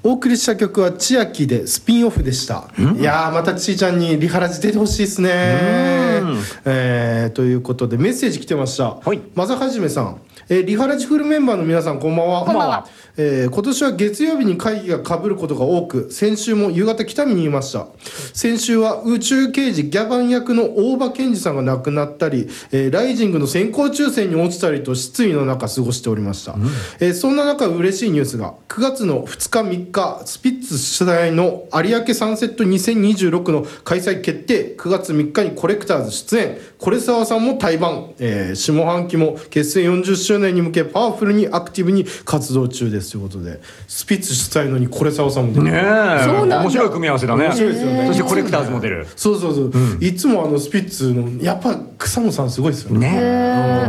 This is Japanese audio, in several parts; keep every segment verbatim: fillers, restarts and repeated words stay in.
お送りした曲は千秋でスピンオフでした。いやーまたちーちゃんにリハラジ出てほしいですね。えー、ということでメッセージ来てました。はい、まさはじめさん、えー、リハラジフルメンバーの皆さんこんばんは。 こんばんは。 えー、今年は月曜日に会議が被ることが多く、先週も夕方北見にいました。先週は宇宙刑事ギャバン役の大場健二さんが亡くなったり、えー、ライジングの先行抽選に落ちたりと失意の中過ごしておりました。うん、えー、そんな中嬉しいニュースが、くがつのふつかみっかスピッツ主催の有明サンセットにせんにじゅうろくの開催決定。くがつみっかにコレクターズ出演、これ沢さんも対バン、えー、下半期も結成よんじゅっしゅうねんに向けパワフルにアクティブに活動中ですということで、スピッツ主催のにこれ沢さんも出る。 ねえ、面白い組み合わせだね。 面白いですよね。 そしてコレクターズも出る。 そうそうそう、うん、いつもあのスピッツのやっぱ草野さんすごいですよね。 ね、うん、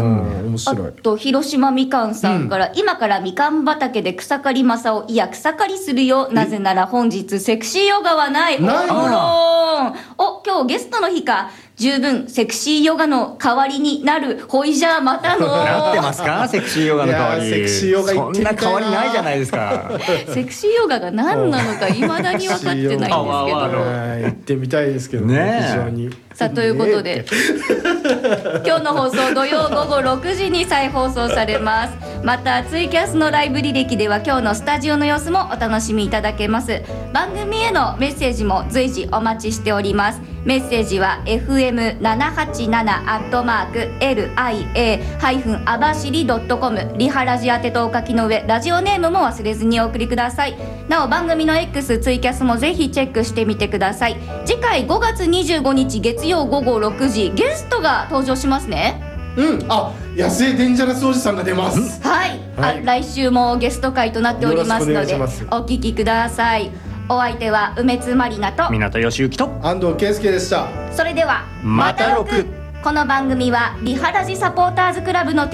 面白い。 あと広島みかんさんから、うん、今からみかん畑で草刈りマサをいや草刈りするよ、なぜなら本日セクシーヨガはない。 ないお、今日ゲストの日か。十分セクシーヨガの代わりになる。ほいじゃあまたのなってますか、セクシーヨガの代わり。 セクシーヨガそんな代わりないじゃないですか。 セクシーヨガが何なのかいまだに分かってないんですけど行ってみたいですけどね、非常に。 さあということで今日の放送土曜午後ろくじに再放送されます。またツイキャスのライブ履歴では今日のスタジオの様子もお楽しみいただけます。番組へのメッセージも随時お待ちしております。メッセージは エフエムななはちなな アットマーク エルアイエー あばしり ドットコム リハラジ宛てとお書きの上、ラジオネームも忘れずにお送りください。なお番組の X ツイキャスもぜひチェックしてみてください。次回ごがつにじゅうごにち月曜午後ろくじ、ゲストが登場しますね。 うん、あ、野生デンジャラスおじさんが出ます。 はい、はい、あ、来週もゲスト会となっておりますのでお聞きください。お相手は梅津まりなと港義之と安藤圭介でした。 それではまたろく。 この番組はリハラジサポーターズクラブの